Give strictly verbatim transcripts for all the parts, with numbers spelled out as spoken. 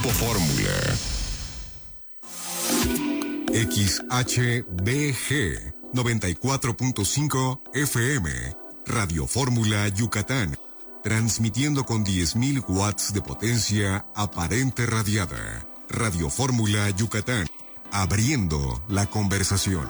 Grupo Fórmula. X H B G noventa y cuatro punto cinco F M, Radio Fórmula Yucatán, transmitiendo con diez mil watts de potencia aparente radiada. Radio Fórmula Yucatán, abriendo la conversación.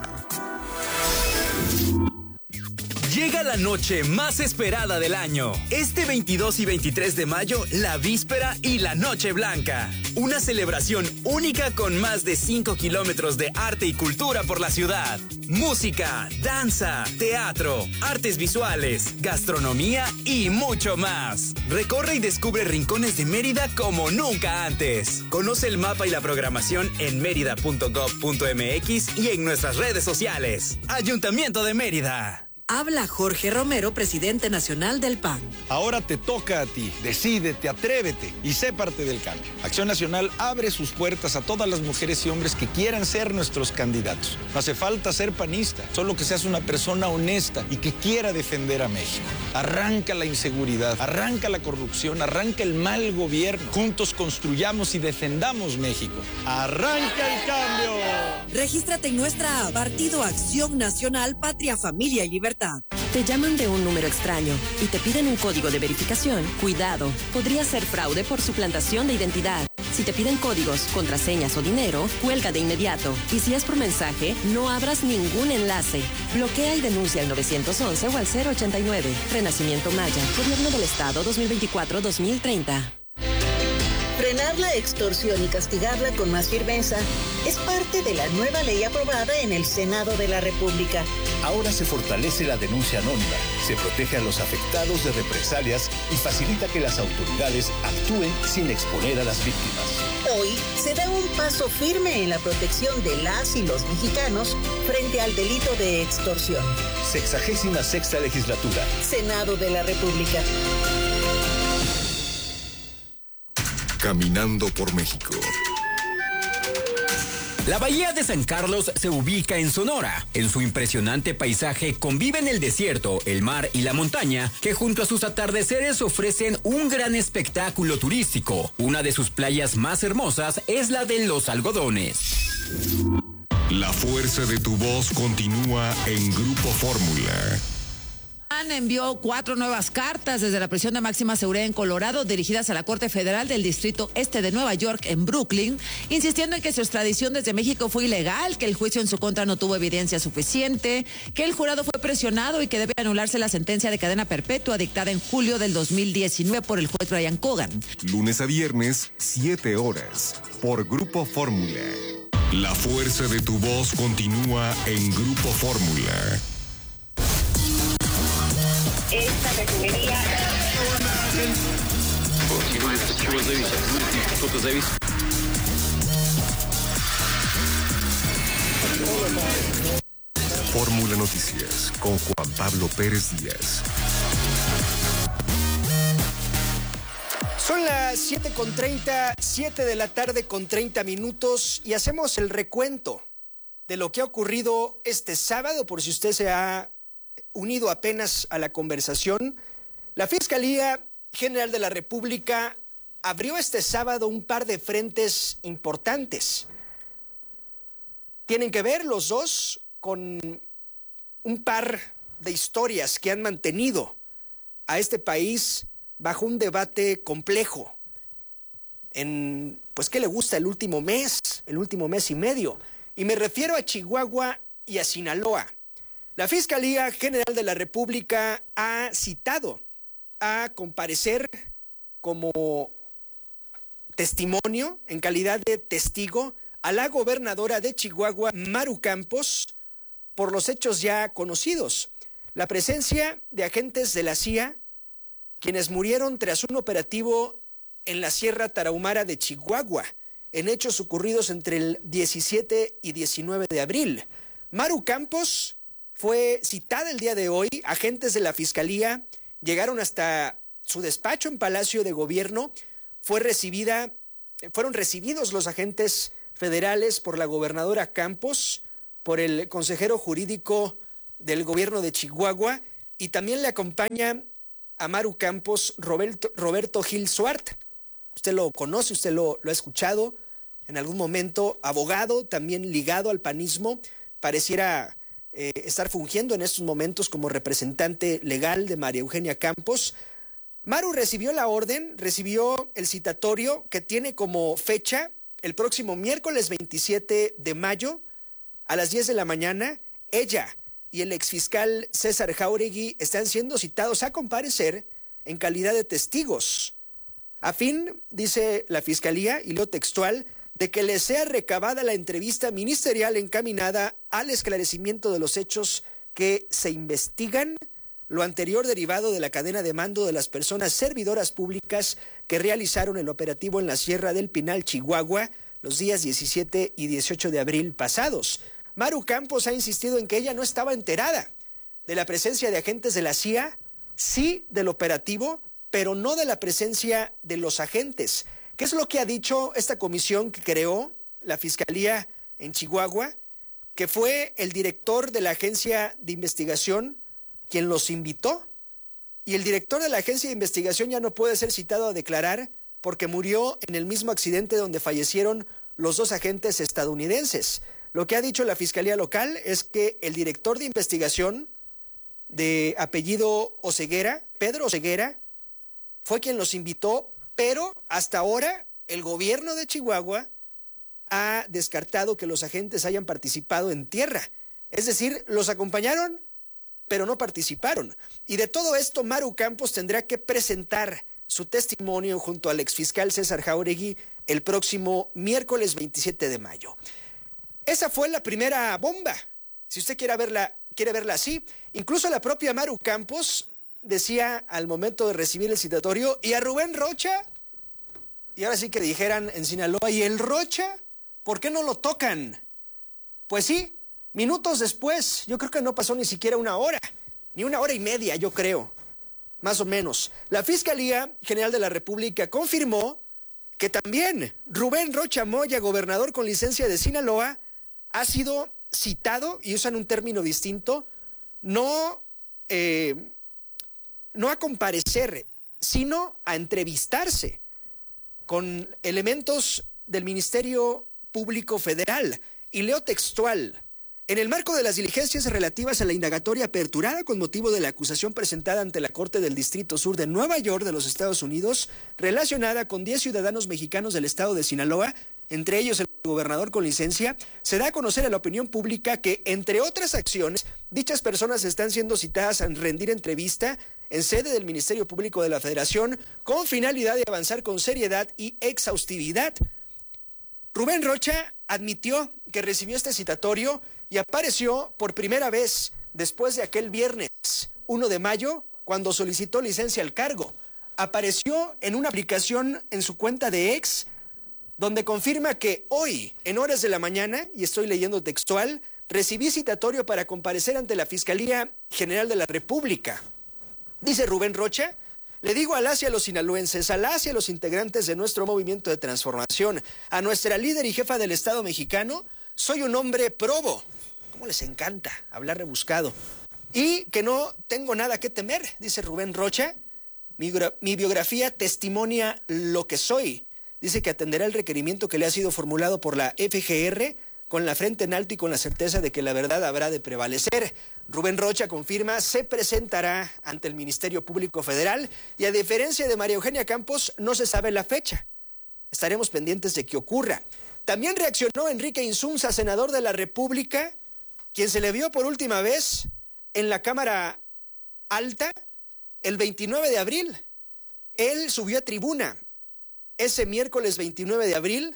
Llega la noche más esperada del año. Este veintidós y veintitrés de mayo, la víspera y la Noche Blanca. Una celebración única con más de cinco kilómetros de arte y cultura por la ciudad. Música, danza, teatro, artes visuales, gastronomía y mucho más. Recorre y descubre rincones de Mérida como nunca antes. Conoce el mapa y la programación en mérida punto gob punto mx y en nuestras redes sociales. Ayuntamiento de Mérida. Habla Jorge Romero, presidente nacional del P A N. Ahora te toca a ti. Decídete, atrévete y sé parte del cambio. Acción Nacional abre sus puertas a todas las mujeres y hombres que quieran ser nuestros candidatos. No hace falta ser panista, solo que seas una persona honesta y que quiera defender a México. Arranca la inseguridad, arranca la corrupción, arranca el mal gobierno. Juntos construyamos y defendamos México. ¡Arranca el cambio! Regístrate en nuestra app, Partido Acción Nacional, Patria, Familia y Libertad. Te llaman de un número extraño y te piden un código de verificación. Cuidado, podría ser fraude por suplantación de identidad. Si te piden códigos, contraseñas o dinero, cuelga de inmediato. Y si es por mensaje, no abras ningún enlace. Bloquea y denuncia al nueve once o al cero ochenta y nueve. Renacimiento Maya, Gobierno del Estado dos mil veinticuatro a dos mil treinta. Frenar la extorsión y castigarla con más firmeza es parte de la nueva ley aprobada en el Senado de la República. Ahora se fortalece la denuncia anónima, se protege a los afectados de represalias y facilita que las autoridades actúen sin exponer a las víctimas. Hoy se da un paso firme en la protección de las y los mexicanos frente al delito de extorsión. Sexagésima sexta legislatura. Senado de la República. Caminando por México. La bahía de San Carlos se ubica en Sonora. En su impresionante paisaje conviven el desierto, el mar y la montaña, que junto a sus atardeceres ofrecen un gran espectáculo turístico. Una de sus playas más hermosas es la de Los Algodones. La fuerza de tu voz continúa en Grupo Fórmula. Envió cuatro nuevas cartas desde la prisión de máxima seguridad en Colorado dirigidas a la Corte Federal del Distrito Este de Nueva York en Brooklyn, insistiendo en que su extradición desde México fue ilegal, que el juicio en su contra no tuvo evidencia suficiente, que el jurado fue presionado y que debe anularse la sentencia de cadena perpetua dictada en julio del dos mil diecinueve por el juez Brian Cogan. Lunes a viernes, siete horas, por Grupo Fórmula. La fuerza de tu voz continúa en Grupo Fórmula. Esta refinería. Fórmula Noticias con Juan Pablo Pérez Díaz. Son las siete con treinta, siete de la tarde con treinta minutos y hacemos el recuento de lo que ha ocurrido este sábado, por si usted se ha unido apenas a la conversación. La Fiscalía General de la República abrió este sábado un par de frentes importantes. Tienen que ver los dos con un par de historias que han mantenido a este país bajo un debate complejo en, pues, ¿qué le gusta el último mes, el último mes y medio? Y me refiero a Chihuahua y a Sinaloa. La Fiscalía General de la República ha citado a comparecer como testimonio, en calidad de testigo, a la gobernadora de Chihuahua, Maru Campos, por los hechos ya conocidos. La presencia de agentes de la C I A, quienes murieron tras un operativo en la Sierra Tarahumara de Chihuahua, en hechos ocurridos entre el diecisiete y diecinueve de abril. Maru Campos fue citada el día de hoy. Agentes de la Fiscalía llegaron hasta su despacho en Palacio de Gobierno. Fue recibida, fueron recibidos los agentes federales por la gobernadora Campos, por el consejero jurídico del gobierno de Chihuahua, y también le acompaña a Maru Campos Roberto, Roberto Gil Suart, usted lo conoce, usted lo, lo ha escuchado en algún momento, abogado, también ligado al panismo, pareciera eh, estar fungiendo en estos momentos como representante legal de María Eugenia Campos. Maru recibió la orden, recibió el citatorio que tiene como fecha el próximo miércoles veintisiete de mayo a las diez de la mañana. Ella y el exfiscal César Jáuregui están siendo citados a comparecer en calidad de testigos, a fin, dice la Fiscalía, y leo textual, de que les sea recabada la entrevista ministerial encaminada al esclarecimiento de los hechos que se investigan, lo anterior derivado de la cadena de mando de las personas servidoras públicas que realizaron el operativo en la Sierra del Pinal, Chihuahua, los días diecisiete y dieciocho de abril pasados. Maru Campos ha insistido en que ella no estaba enterada de la presencia de agentes de la C I A, sí del operativo, pero no de la presencia de los agentes. ¿Qué es lo que ha dicho esta comisión que creó la Fiscalía en Chihuahua? Que fue el director de la agencia de investigación quien los invitó, y el director de la agencia de investigación ya no puede ser citado a declarar porque murió en el mismo accidente donde fallecieron los dos agentes estadounidenses. Lo que ha dicho la Fiscalía local es que el director de investigación de apellido Oseguera, Pedro Oseguera, fue quien los invitó, pero hasta ahora el gobierno de Chihuahua ha descartado que los agentes hayan participado en tierra. Es decir, los acompañaron, pero no participaron. Y de todo esto, Maru Campos tendrá que presentar su testimonio junto al exfiscal César Jáuregui el próximo miércoles veintisiete de mayo. Esa fue la primera bomba, si usted quiere verla, quiere verla así. Incluso la propia Maru Campos decía al momento de recibir el citatorio, y a Rubén Rocha, y ahora sí que dijeran en Sinaloa, ¿y el Rocha? ¿Por qué no lo tocan? Pues sí, minutos después, yo creo que no pasó ni siquiera una hora, ni una hora y media, yo creo, más o menos. La Fiscalía General de la República confirmó que también Rubén Rocha Moya, gobernador con licencia de Sinaloa, ha sido citado, y usan un término distinto, no, eh, no a comparecer, sino a entrevistarse con elementos del Ministerio Público Federal. Y leo textual: en el marco de las diligencias relativas a la indagatoria aperturada con motivo de la acusación presentada ante la Corte del Distrito Sur de Nueva York de los Estados Unidos, relacionada con diez ciudadanos mexicanos del estado de Sinaloa, entre ellos el gobernador con licencia, se da a conocer a la opinión pública que, entre otras acciones, dichas personas están siendo citadas a rendir entrevista en sede del Ministerio Público de la Federación con finalidad de avanzar con seriedad y exhaustividad. Rubén Rocha admitió que recibió este citatorio y apareció por primera vez después de aquel viernes uno de mayo, cuando solicitó licencia al cargo. Apareció en una aplicación en su cuenta de X, donde confirma que hoy, en horas de la mañana, y estoy leyendo textual, recibí citatorio para comparecer ante la Fiscalía General de la República. Dice Rubén Rocha: le digo a las y a los sinaloenses, a las y a los integrantes de nuestro movimiento de transformación, a nuestra líder y jefa del Estado mexicano, soy un hombre probo. ¿Cómo les encanta hablar rebuscado? Y que no tengo nada que temer, dice Rubén Rocha. Mi, mi biografía testimonia lo que soy. Dice que atenderá el requerimiento que le ha sido formulado por la F G R con la frente en alto y con la certeza de que la verdad habrá de prevalecer. Rubén Rocha confirma se presentará ante el Ministerio Público Federal y, a diferencia de María Eugenia Campos, no se sabe la fecha. Estaremos pendientes de que ocurra. También reaccionó Enrique Insunza, senador de la República, quien se le vio por última vez en la Cámara Alta el veintinueve de abril. Él subió a tribuna ese miércoles veintinueve de abril,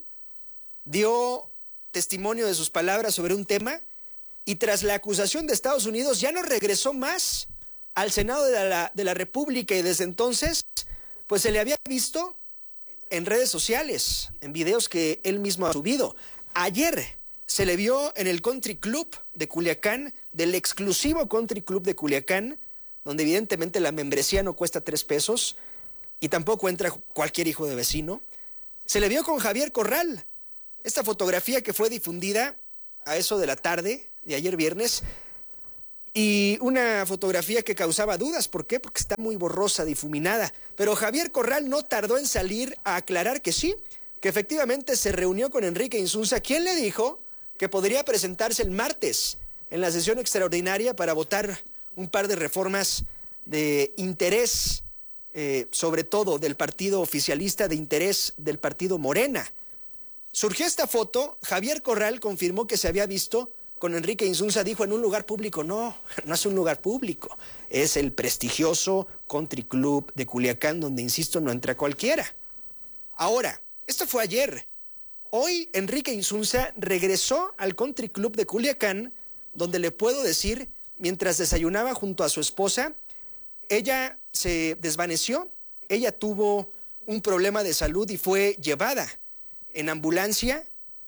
dio testimonio de sus palabras sobre un tema, y tras la acusación de Estados Unidos ya no regresó más al Senado de la, de la República, y desde entonces pues se le había visto en redes sociales, en videos que él mismo ha subido. Ayer se le vio en el Country Club de Culiacán, del exclusivo Country Club de Culiacán, donde evidentemente la membresía no cuesta tres pesos y tampoco entra cualquier hijo de vecino. Se le vio con Javier Corral. Esta fotografía que fue difundida a eso de la tarde de ayer viernes y una fotografía que causaba dudas. ¿Por qué? Porque está muy borrosa, difuminada. Pero Javier Corral no tardó en salir a aclarar que sí, que efectivamente se reunió con Enrique Insunza, quien le dijo que podría presentarse el martes en la sesión extraordinaria para votar un par de reformas de interés, eh, sobre todo del partido oficialista, de interés del partido Morena. Surgió esta foto, Javier Corral confirmó que se había visto con Enrique Insunza, dijo en un lugar público. No, no es un lugar público, es el prestigioso Country Club de Culiacán, donde, insisto, no entra cualquiera. Ahora, esto fue ayer. Hoy Enrique Insunza regresó al Country Club de Culiacán, donde le puedo decir, mientras desayunaba junto a su esposa, ella se desvaneció, ella tuvo un problema de salud y fue llevada en ambulancia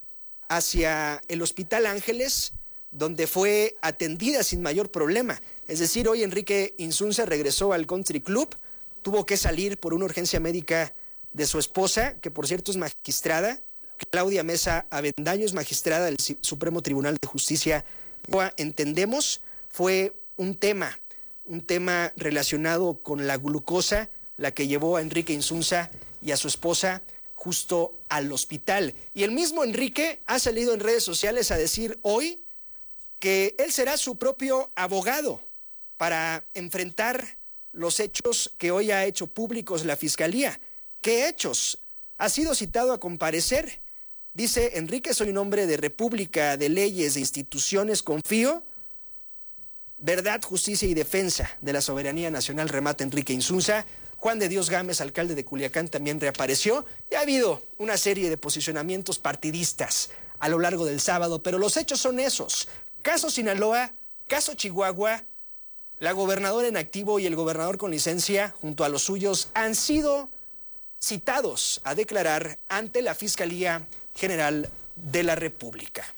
hacia el Hospital Ángeles, donde fue atendida sin mayor problema. Es decir, hoy Enrique Insunza regresó al Country Club, tuvo que salir por una urgencia médica de su esposa, que por cierto es magistrada, Claudia Mesa Avendaño, es magistrada del Supremo Tribunal de Justicia. Entendemos, fue un tema, un tema relacionado con la glucosa, la que llevó a Enrique Insunza y a su esposa justo al hospital. Y el mismo Enrique ha salido en redes sociales a decir hoy que él será su propio abogado para enfrentar los hechos que hoy ha hecho públicos la Fiscalía. ¿Qué hechos? Ha sido citado a comparecer. Dice Enrique: soy un hombre de república, de leyes, de instituciones, confío. Verdad, justicia y defensa de la soberanía nacional, remata Enrique Insunza. Juan de Dios Gámez, alcalde de Culiacán, también reapareció. Y ha habido una serie de posicionamientos partidistas a lo largo del sábado, pero los hechos son esos. Caso Sinaloa, caso Chihuahua, la gobernadora en activo y el gobernador con licencia, junto a los suyos, han sido citados a declarar ante la Fiscalía General de la República.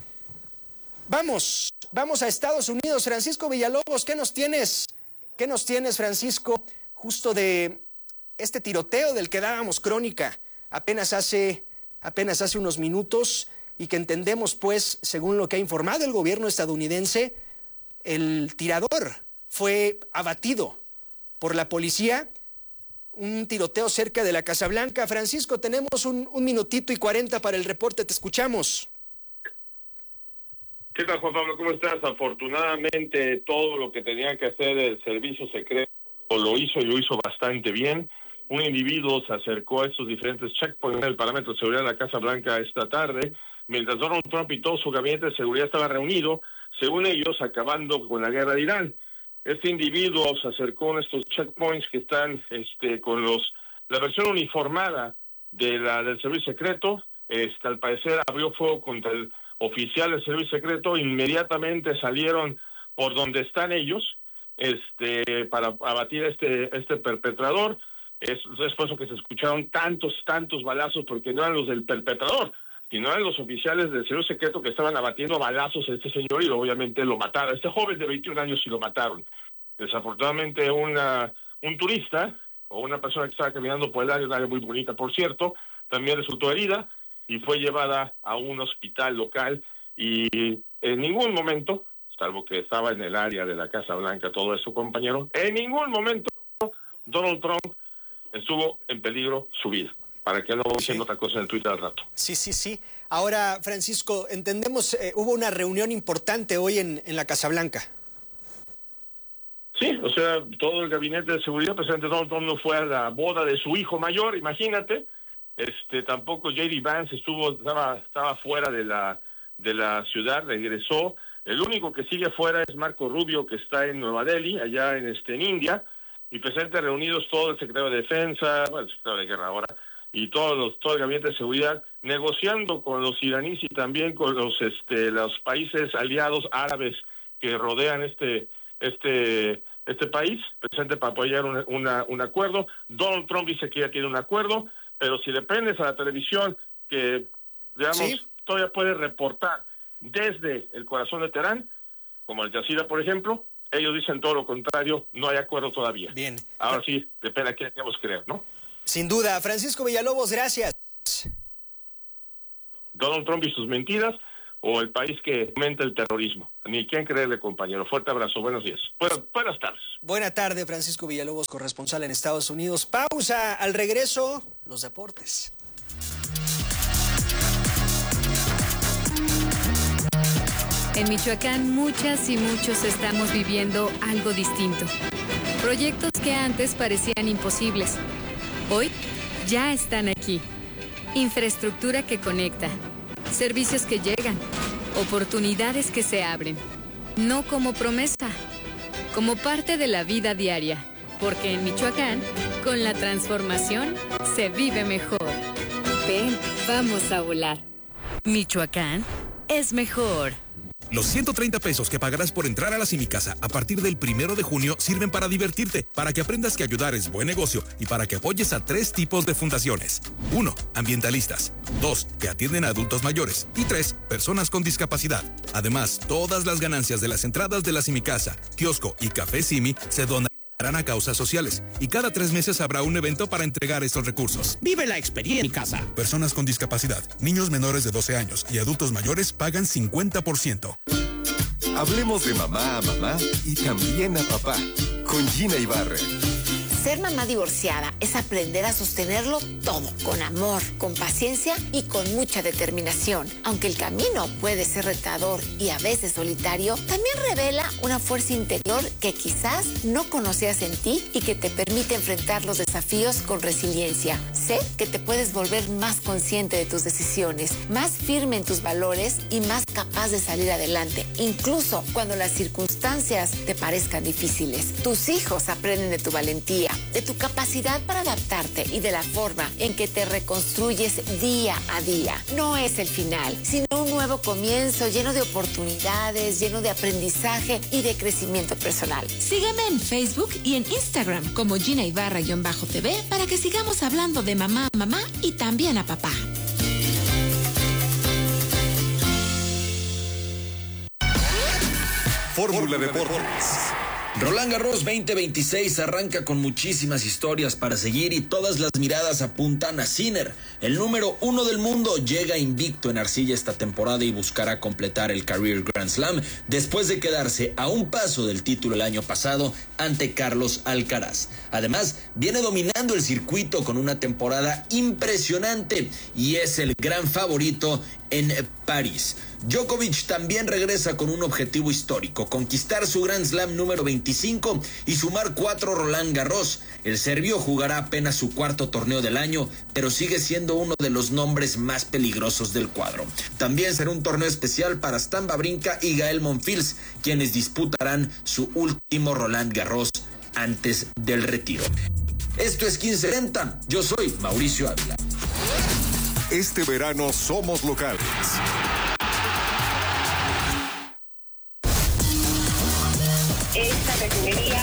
Vamos, vamos a Estados Unidos. Francisco Villalobos, ¿qué nos tienes? ¿Qué nos tienes, Francisco? Justo de este tiroteo del que dábamos crónica apenas hace, apenas hace unos minutos, y que entendemos, pues, según lo que ha informado el gobierno estadounidense, el tirador fue abatido por la policía. Un tiroteo cerca de la Casa Blanca. Francisco, tenemos un, un minutito y cuarenta para el reporte, te escuchamos. ¿Qué tal, Juan Pablo? ¿Cómo estás? Afortunadamente, todo lo que tenía que hacer el servicio secreto lo hizo y lo hizo bastante bien. Un individuo se acercó a estos diferentes checkpoints del parámetro de seguridad de la Casa Blanca esta tarde, mientras Donald Trump y todo su gabinete de seguridad estaba reunido, según ellos, acabando con la guerra de Irán. Este individuo se acercó a estos checkpoints que están este, con los la versión uniformada de la del servicio secreto. Este, al parecer abrió fuego contra el oficial del servicio secreto. Inmediatamente salieron por donde están ellos, este, para abatir a este, este perpetrador. Es, es por eso que se escucharon tantos, tantos balazos, porque no eran los del perpetrador, sino eran los oficiales del servicio secreto que estaban abatiendo balazos a este señor, y obviamente lo mataron. Este joven de veintiún años sí lo mataron. Desafortunadamente una, un turista o una persona que estaba caminando por el área, un área muy bonita por cierto, también resultó herida y fue llevada a un hospital local, y en ningún momento, salvo que estaba en el área de la Casa Blanca, todo eso, compañero, en ningún momento Donald Trump estuvo en peligro su vida. Para que no voy diciendo otra cosa en el Twitter al rato. Sí, sí, sí. Ahora, Francisco, entendemos, eh, hubo una reunión importante hoy en, en la Casa Blanca. Sí, o sea, todo el gabinete de seguridad, presidente Donald Trump no fue a la boda de su hijo mayor, imagínate. Este, tampoco J D Vance estuvo, estaba, estaba fuera de la, de la ciudad, regresó. El único que sigue fuera es Marco Rubio, que está en Nueva Delhi, allá en, este, en India, y presente reunidos todo el secretario de Defensa, bueno, el secretario de Guerra ahora, y todos los, todo el gabinete de seguridad, negociando con los iraníes y también con los, este, los países aliados árabes que rodean este, este, este país, presente para apoyar una, una, un acuerdo. Donald Trump dice que ya tiene un acuerdo, pero si le prendes a la televisión que, digamos, ¿sí?, todavía puede reportar desde el corazón de Teherán, como Al Jazeera, por ejemplo, ellos dicen todo lo contrario, no hay acuerdo todavía. Bien. Ahora sí, depende a quién queremos creer, ¿no? Sin duda. Francisco Villalobos, gracias. Donald Trump y sus mentiras, o el país que fomenta el terrorismo. Ni quién creerle, compañero. Fuerte abrazo, buenos días. Buenas, buenas tardes. Buena tarde, Francisco Villalobos, corresponsal en Estados Unidos. Pausa, al regreso, los deportes. En Michoacán, muchas y muchos estamos viviendo algo distinto. Proyectos que antes parecían imposibles, hoy ya están aquí. Infraestructura que conecta, servicios que llegan, oportunidades que se abren. No como promesa, como parte de la vida diaria. Porque en Michoacán, con la transformación, se vive mejor. Ven, vamos a volar. Michoacán es mejor. Los ciento treinta pesos que pagarás por entrar a la Simicasa a partir del primero de junio sirven para divertirte, para que aprendas que ayudar es buen negocio y para que apoyes a tres tipos de fundaciones. Uno, ambientalistas. Dos, que atienden a adultos mayores. Y tres, personas con discapacidad. Además, todas las ganancias de las entradas de la Simicasa, kiosco y café Simi se donarán a causas sociales y cada tres meses habrá un evento para entregar estos recursos. Vive la experiencia en mi casa. Personas con discapacidad, niños menores de doce años y adultos mayores pagan cincuenta por ciento. Hablemos de mamá a mamá y también a papá con Gina Ibarra. Ser mamá divorciada es aprender a sostenerlo todo, con amor, con paciencia y con mucha determinación. Aunque el camino puede ser retador y a veces solitario, también revela una fuerza interior que quizás no conocías en ti y que te permite enfrentar los desafíos con resiliencia. Sé que te puedes volver más consciente de tus decisiones, más firme en tus valores y más capaz de salir adelante, incluso cuando las circunstancias te parezcan difíciles. Tus hijos aprenden de tu valentía, de tu capacidad para adaptarte y de la forma en que te reconstruyes día a día. No es el final, sino un nuevo comienzo lleno de oportunidades, lleno de aprendizaje y de crecimiento personal. Sígueme en Facebook y en Instagram como Gina Ibarra-T V para que sigamos hablando de mamá a mamá y también a papá. Fórmula Deportes. Roland Garros veinte veintiséis arranca con muchísimas historias para seguir y todas las miradas apuntan a Sinner. El número uno del mundo llega invicto en arcilla esta temporada y buscará completar el Career Grand Slam después de quedarse a un paso del título el año pasado ante Carlos Alcaraz. Además, viene dominando el circuito con una temporada impresionante y es el gran favorito en París. Djokovic también regresa con un objetivo histórico, conquistar su Grand Slam número veinticinco y sumar cuatro Roland Garros. El serbio jugará apenas su cuarto torneo del año, pero sigue siendo uno de los nombres más peligrosos del cuadro. También será un torneo especial para Stan Wawrinka y Gael Monfils, quienes disputarán su último Roland Garros antes del retiro. Esto es quince treinta, yo soy Mauricio Ávila. Este verano somos locales. Esta refinería.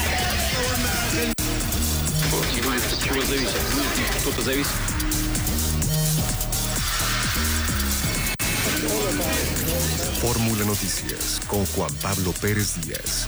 Fórmula Noticias con Juan Pablo Pérez Díaz.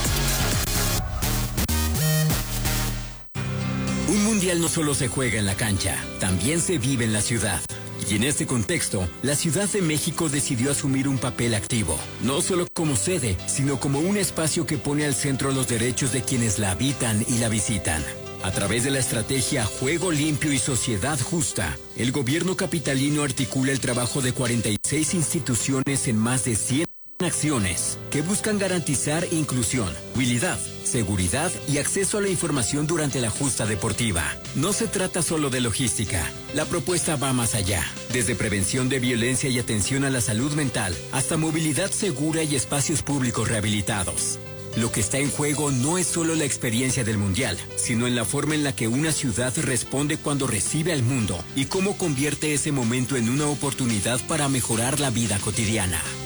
Un mundial no solo se juega en la cancha, también se vive en la ciudad. Y en este contexto, la Ciudad de México decidió asumir un papel activo, no solo como sede, sino como un espacio que pone al centro los derechos de quienes la habitan y la visitan. A través de la estrategia Juego Limpio y Sociedad Justa, el gobierno capitalino articula el trabajo de cuarenta y seis instituciones en más de cien acciones que buscan garantizar inclusión, movilidad, seguridad y acceso a la información durante la justa deportiva. No se trata solo de logística. La propuesta va más allá. Desde prevención de violencia y atención a la salud mental, hasta movilidad segura y espacios públicos rehabilitados. Lo que está en juego no es solo la experiencia del Mundial, sino en la forma en la que una ciudad responde cuando recibe al mundo y cómo convierte ese momento en una oportunidad para mejorar la vida cotidiana.